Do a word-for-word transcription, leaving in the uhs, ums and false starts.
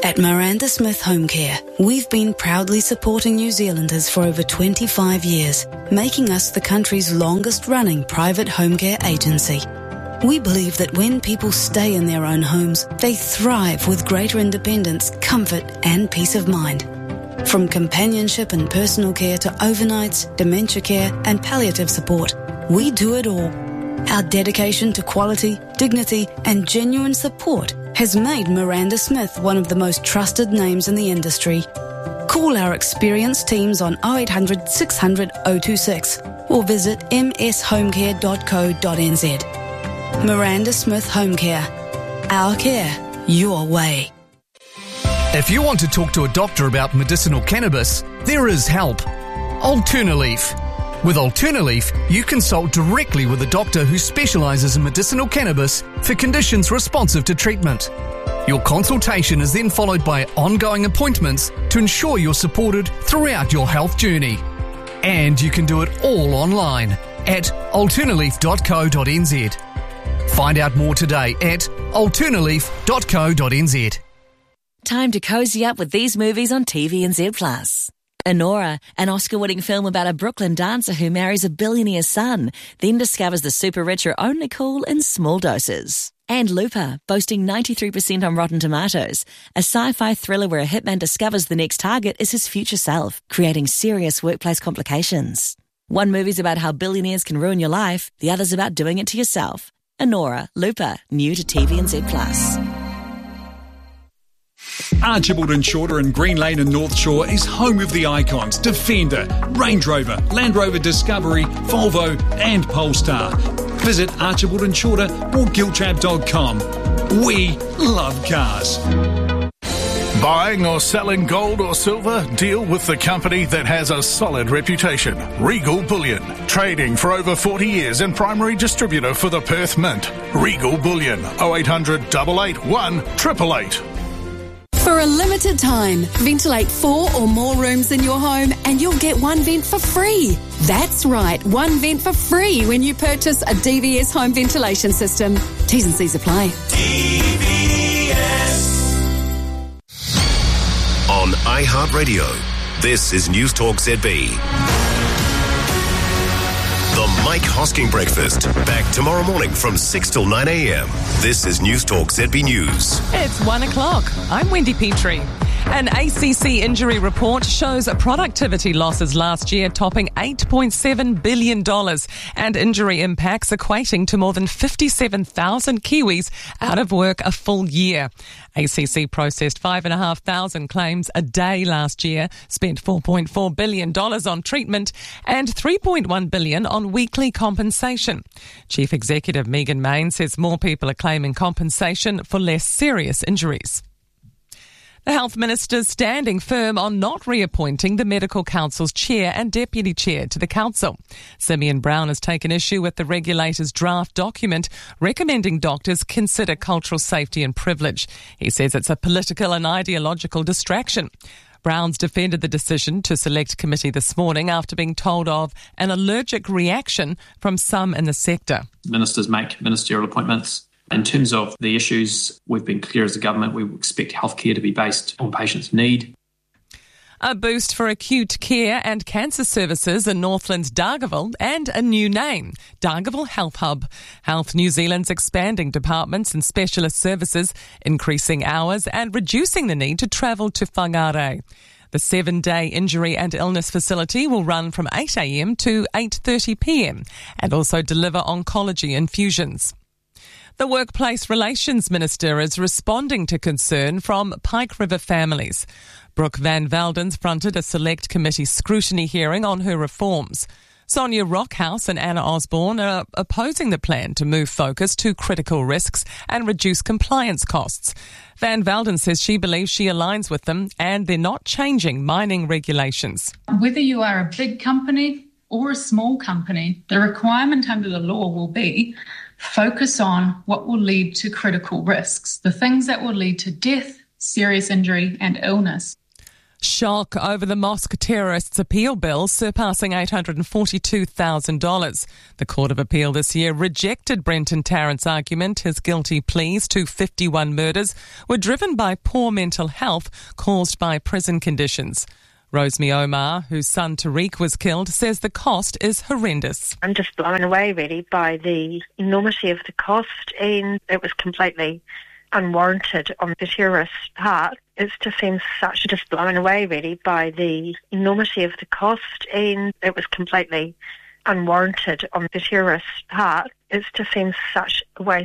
At Miranda Smith Home Care, we've been proudly supporting New Zealanders for over twenty-five years, making us the country's longest-running private home care agency. We believe that when people stay in their own homes, they thrive with greater independence, comfort and peace of mind. From companionship and personal care to overnights, dementia care and palliative support, we do it all. Our dedication to quality, dignity and genuine support has made Miranda Smith one of the most trusted names in the industry. Call our experienced teams on oh eight hundred, six hundred, oh two six or visit m s home care dot co dot n z. Miranda Smith Home Care. Our care, your way. If you want to talk to a doctor about medicinal cannabis, there is help. Alternaleaf. With Alternaleaf, you consult directly with a doctor who specialises in medicinal cannabis for conditions responsive to treatment. Your consultation is then followed by ongoing appointments to ensure you're supported throughout your health journey. And you can do it all online at alternaleaf dot co dot n z. Find out more today at alternaleaf dot co dot n z. Time to cozy up with these movies on T V N Z plus. Anora, an Oscar-winning film about a Brooklyn dancer who marries a billionaire's son, then discovers the super rich are only cool in small doses. And Looper, boasting ninety-three percent on Rotten Tomatoes, a sci-fi thriller where a hitman discovers the next target is his future self, creating serious workplace complications. One movie's about how billionaires can ruin your life, the other's about doing it to yourself. Anora, Looper, new to T V N Z plus. Archibald and Shorter in Green Lane and North Shore is home of the icons Defender, Range Rover, Land Rover Discovery, Volvo and Polestar. Visit Archibald and Shorter or giltrap dot com. We love cars. Buying or selling gold or silver? Deal with the company that has a solid reputation. Regal Bullion. Trading for over forty years and primary distributor for the Perth Mint. Regal Bullion. oh eight hundred, eight eight one, eight eight eight. For a limited time, ventilate four or more rooms in your home and you'll get one vent for free. That's right, one vent for free when you purchase a D V S home ventilation system. T's and C's apply. D V S. On iHeartRadio, this is News Talk Z B. The Mike Hosking Breakfast. Back tomorrow morning from six till nine a.m. This is News Talk Z B News. It's one o'clock. I'm Wendy Petrie. An A C C injury report shows productivity losses last year topping eight point seven billion dollars and injury impacts equating to more than fifty-seven thousand Kiwis out of work a full year. A C C processed five thousand five hundred claims a day last year, spent four point four billion dollars on treatment and three point one billion dollars on weekly compensation. Chief Executive Megan Main says more people are claiming compensation for less serious injuries. The Health Minister's standing firm on not reappointing the Medical Council's chair and deputy chair to the council. Simeon Brown has taken issue with the regulator's draft document recommending doctors consider cultural safety and privilege. He says it's a political and ideological distraction. Brown's defended the decision to select committee this morning after being told of an allergic reaction from some in the sector. Ministers make ministerial appointments. In terms of the issues, we've been clear as a government, we expect healthcare to be based on patients' need. A boost for acute care and cancer services in Northland's Dargaville and a new name, Dargaville Health Hub. Health New Zealand's expanding departments and specialist services, increasing hours and reducing the need to travel to Whangarei. The seven-day injury and illness facility will run from eight a.m. to eight thirty p.m. and also deliver oncology infusions. The Workplace Relations Minister is responding to concern from Pike River families. Brooke Van Velden's fronted a select committee scrutiny hearing on her reforms. Sonia Rockhouse and Anna Osborne are opposing the plan to move focus to critical risks and reduce compliance costs. Van Velden says she believes she aligns with them and they're not changing mining regulations. Whether you are a big company or a small company, the requirement under the law will be focus on what will lead to critical risks, the things that will lead to death, serious injury and illness. Shock over the mosque terrorists' appeal bill surpassing eight hundred forty-two thousand dollars. The Court of Appeal this year rejected Brenton Tarrant's argument his guilty pleas to fifty-one murders were driven by poor mental health caused by prison conditions. Rosemi Omar, whose son Tariq was killed, says the cost is horrendous. I'm just blown away really by the enormity of the cost, and it was completely unwarranted on the terrorist's part. It's just seems such just blown away really by the enormity of the cost, and it was completely unwarranted on the terrorist's part. It just seems such a waste